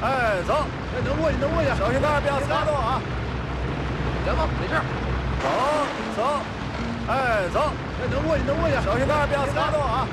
哎，走， 哎，能过去，能过去， 小心点，不要擦动啊！ 前方没事。 走，走，哎，走， 哎，能过去，能过去， 小心点，不要擦动啊！